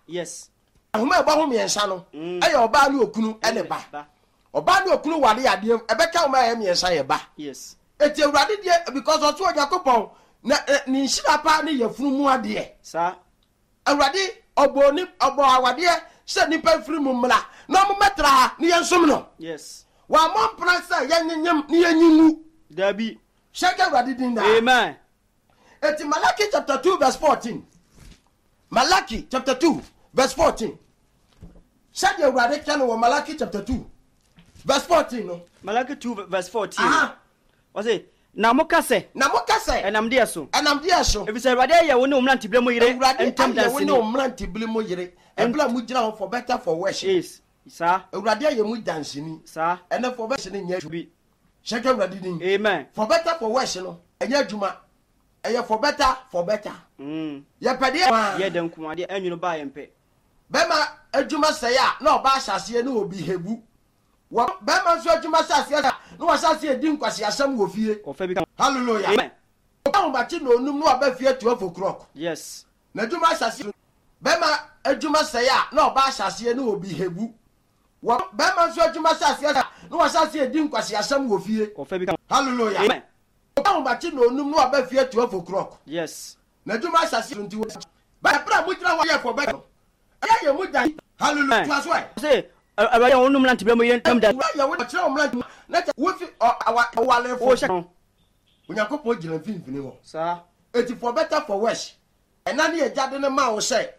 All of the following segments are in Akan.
Yes. Ahuma eba ho miensa no. Eye oba ne okunu ene ba. Oba ne okunu wale yadem ebeka homa ye miensa ye ba. Yes. Eti Awurade die because otu Yakobon na ni nhira pa ne yafunu mu ade. Sa. Awurade obo awade se nipa firi mu mla. Na mo metra ha ne yensom no. Yes. Wa mo mpra se yenyem ne yenyimu. Dabi. Shake Awurade din da. Amen. Eti Malachi chapter 2 verse 14. Malachi chapter 2 verse 14. Shake Awurade kan wo Malachi chapter 2 verse 14 no. Malachi 2 verse 14. What's it? Na mokase enam de so If say Awurade ye wo ne omranti ble mo yire entem da wo ne omranti ble mo yire ebla mu gira for better for worse. Yes. Sa. Awurade ye mu dansini. Sa. Ene for better ne nya bi. Shake Awurade din. Amen. For better for worse no. Enya adwuma. Eye for better. Ye pede ye den kuma de anwunu ba ye mpe. Bema adwuma sey a na oba asase ne obi hebu. Wo bema so adwuma asase no wasase edi nkwase asam wo fie. Hallelujah. Amen. Oba bachi no onum no aba fie 12 o'clock. Yes. Na adwuma asase bema adwuma sey a na oba asase ne obi hebu. Wo bema so adwuma asase no wasase edi nkwase asam wo fie. Hallelujah. Amen. Oba bachi no onum no aba fie 12 o'clock. Yes. Na adwuma asase nti wo ba pra mu gira wo ye for better. Aye mu dan. Hallelujah. To as well. Say Awurade wo no omranti ble mo yire entem da. Ya wo kira omranti na wo fi awale fo. Onyankopon gira mfimfini ho. Sa. Eti for better for worse. Ena ne yagade ne ma wo say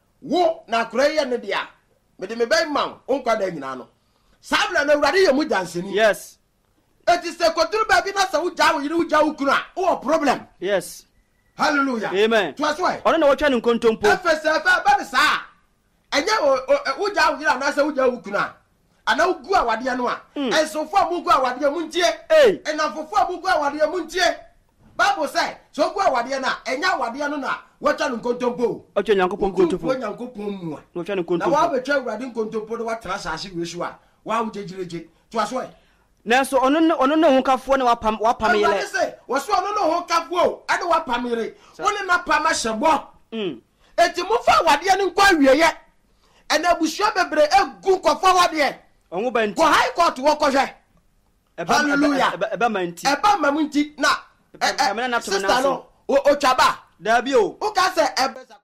wo na akura ye ne dia. Me de me bay ma onka da nyina no. Sabla na Awurade ye mu danseni. Yes. Eti se koduru ba bi na sa wo ja wo yire wo ja wo kuna. Wo problem. Yes. Hallelujah. Amen. To as well. Ono na wo twa ne nkontompo. Efese fa ba sa. Enye wo ja wo yire na sa wo ja wo kuna. Ana ugu awade no a ensofo amugu awade mu ntie enafofo amugu awade mu ntie Bible say so ugu awade na enya awade no na watwa no nkontompo otwa Nyankopon nkontompo Nyankopon mu a no twa no nkontompo na wa betwa awade nkontompo do watra saase wesu a wa wo jejireje to aso e na so ono no ho kafo na wapam yele I say wo so ono no ho kafo ade wapam yele woni na pam ahyebo enti mu fa awade no nkwa wieye ena busua bebre egu nkofo awade onwo ba nti ko high court wo ko hwe hallelujah eba manti na amena na to na sister no o twaba da bi o ka se ebesa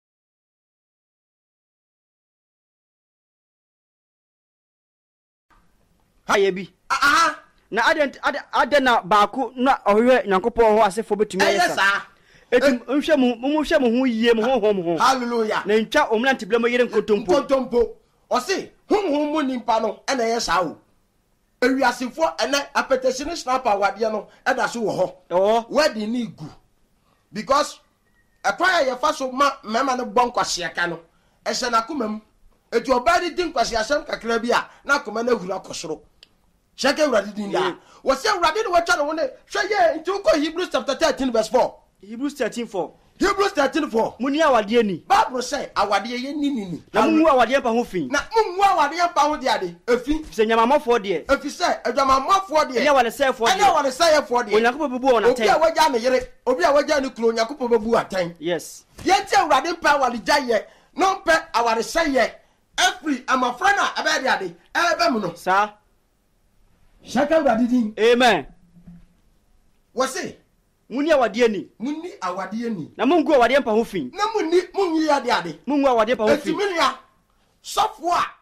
haye bi na ade na baako na ohwe Nyankopon ho asefo betumi ayesa etum nhwe mu ho yie mu ho hallelujah na ntwa omranti ble mo yire nkontompo o se hum mu nimpa no ena ye sa o ewiasefo ena apetition snapper wade no eda so wo ho wadi ni gu because akwaya ye fa so ma mema no bonkwase aka no ehye na komam etu obadi din kwase asem kakra bi a na koma na hura kosoro shake Awurade din da wo se Awurade no watwa no ne hwe ye nti ko Hebrews chapter 13 verse 4 Hebrews 13:4 Hebrews 13:4 muni awade ni Bible say awade ye ni na mu awade pa ho fin na mu awade pa ho de ade efi se nyamamofo de efi se adwamamofo de enya wale sefo de enya wale sefo de Onyankopon bebu wona tan obi a waja ne yere obi a waja ne kuro Onyankopon bebu atan yes ye ti Awurade pa wale jaye no pe awade seye every amafra na aba de ade ebe mu no sa shaka Awurade din amen wo se muni awade ni na mungu awade pa ho fin na munyi ade mungu awade pa ho fin etiminia sofo a